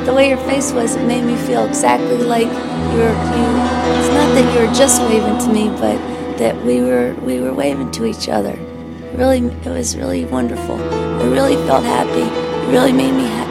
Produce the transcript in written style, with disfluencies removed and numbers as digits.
But the way your face was, it made me feel exactly like it's not that you were just waving to me, but that we were waving to each other. Really, it was really wonderful. I really felt happy. It really made me